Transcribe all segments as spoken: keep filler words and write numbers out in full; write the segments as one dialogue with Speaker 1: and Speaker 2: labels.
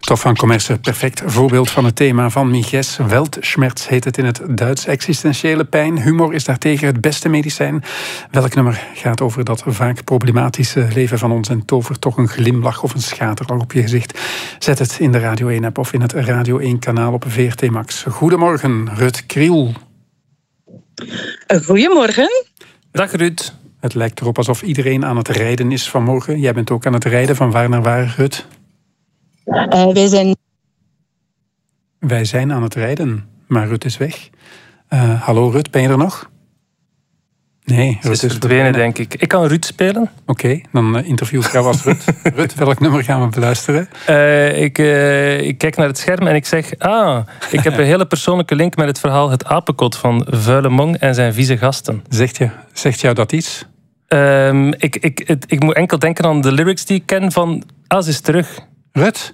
Speaker 1: Stof van Commerce, perfect voorbeeld van het thema van Miges. Weltschmerz heet het in het Duits. Existentiële pijn. Humor is daartegen het beste medicijn. Welk nummer gaat over dat vaak problematische leven van ons en tovert toch een glimlach of een schaterlach op je gezicht? Zet het in de Radio één-app of in het Radio één-kanaal op V R T Max. Goedemorgen, Rut Kriel.
Speaker 2: Goedemorgen.
Speaker 3: Dag Ruud.
Speaker 1: Het lijkt erop alsof iedereen aan het rijden is vanmorgen. Jij bent ook aan het rijden. Van waar naar waar, Rut?
Speaker 2: Uh, wij zijn...
Speaker 1: Wij zijn aan het rijden, maar Rut is weg. Uh, hallo Rut, ben je er nog? Nee,
Speaker 3: Rut is, is verdwenen, denk ik. Ik kan Ruud spelen.
Speaker 1: Oké, okay, dan uh, interview ik jou als Rut. Rut, welk nummer gaan we beluisteren?
Speaker 3: Uh, ik, uh, ik kijk naar het scherm en ik zeg... Ah, ik heb een hele persoonlijke link met het verhaal Het Apenkot van Vuile Mong en zijn vieze gasten.
Speaker 1: Zegt, je, zegt jou dat iets?
Speaker 3: Um, ik, ik, het, ik moet enkel denken aan de lyrics die ik ken van... Ah, ze is terug.
Speaker 1: Rut?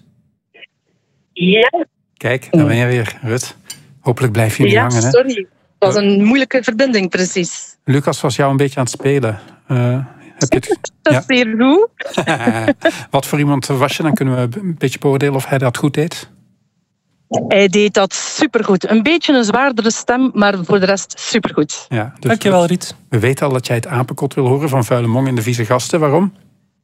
Speaker 2: Ja.
Speaker 1: Kijk, daar ben je weer, Rut. Hopelijk blijf je niet
Speaker 2: ja,
Speaker 1: hangen. Hè?
Speaker 2: sorry. Het was een moeilijke verbinding, precies.
Speaker 1: Lucas was jou een beetje aan het spelen. Uh, heb je het...
Speaker 2: Dat is zeer goed.
Speaker 1: Wat voor iemand was je? Dan kunnen we een beetje beoordelen of hij dat goed deed.
Speaker 2: Hij deed dat supergoed. Een beetje een zwaardere stem, maar voor de rest supergoed.
Speaker 1: Ja, dus
Speaker 3: dankjewel, Ruud.
Speaker 1: We weten al dat jij het Apenkot wil horen van Vuile Mong en de vieze gasten. Waarom?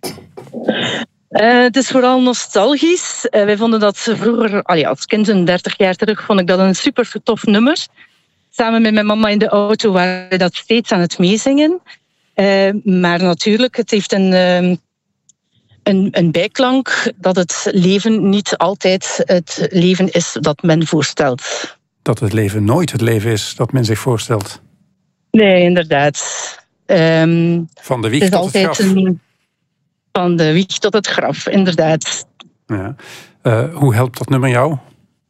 Speaker 2: Uh, het is vooral nostalgisch. Uh, wij vonden dat vroeger, allee, als kind, een dertig jaar terug, vond ik dat een super tof nummer. Samen met mijn mama in de auto waren we dat steeds aan het meezingen. Uh, maar natuurlijk, het heeft een, uh, een, een bijklank dat het leven niet altijd het leven is dat men voorstelt.
Speaker 1: Dat het leven nooit het leven is dat men zich voorstelt.
Speaker 2: Nee, inderdaad. Um,
Speaker 1: Van de wieg tot het, het graf.
Speaker 2: Een, van de wieg tot het graf, inderdaad.
Speaker 1: Ja. Uh, hoe helpt dat nummer jou?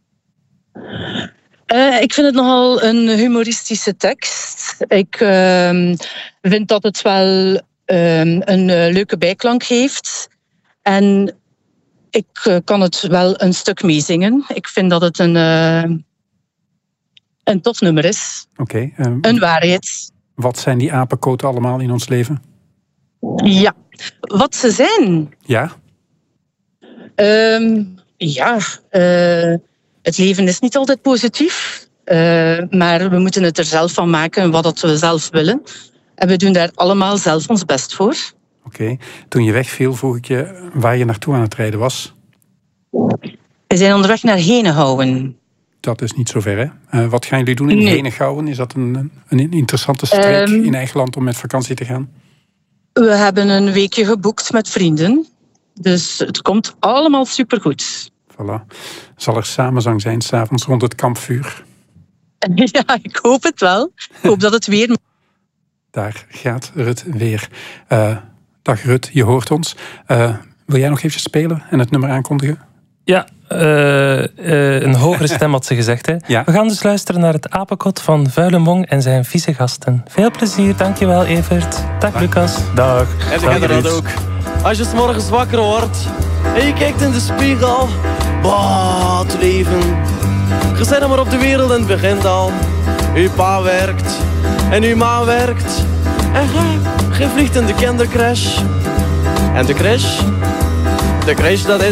Speaker 2: Uh, ik vind het nogal een humoristische tekst. Ik uh, vind dat het wel uh, een uh, leuke bijklank heeft. En ik uh, kan het wel een stuk meezingen. Ik vind dat het een, uh, een tof nummer is.
Speaker 1: Oké. Okay, uh,
Speaker 2: een waarheid.
Speaker 1: Wat zijn die apenkoten allemaal in ons leven?
Speaker 2: Ja, wat ze zijn.
Speaker 1: Ja?
Speaker 2: Uh, ja, uh, het leven is niet altijd positief. Uh, maar we moeten het er zelf van maken wat we zelf willen. En we doen daar allemaal zelf ons best voor.
Speaker 1: Oké. Okay. Toen je wegviel, vroeg ik je waar je naartoe aan het rijden was.
Speaker 2: We zijn onderweg naar Henegouwen.
Speaker 1: Dat is niet zo ver, hè? Uh, wat gaan jullie doen in nee. Henegouwen? Is dat een, een interessante streek um, in eigen land om met vakantie te gaan?
Speaker 2: We hebben een weekje geboekt met vrienden. Dus het komt allemaal supergoed.
Speaker 1: Voilà. Zal er samenzang zijn 's avonds rond het kampvuur?
Speaker 2: Ja, ik hoop het wel. Ik hoop dat het weer...
Speaker 1: Daar gaat Rut weer. Uh, dag Rut, je hoort ons. Uh, wil jij nog even spelen en het nummer aankondigen?
Speaker 3: Ja, uh, uh, een hogere stem had ze gezegd. Hè?
Speaker 1: Ja.
Speaker 3: We gaan dus luisteren naar het Apenkot van Vuile Mong en zijn vieze gasten. Veel plezier, dankjewel Evert. Dag, Dag. Lucas. Dag.
Speaker 4: En ik heb dat ook. Als je 's morgens wakker wordt en je kijkt in de spiegel, bah, het leven. Je bent er maar op de wereld en het begint al. Uw pa werkt en uw ma werkt. En je, je vliegt in de kindercrash. En de crash, de crash dat is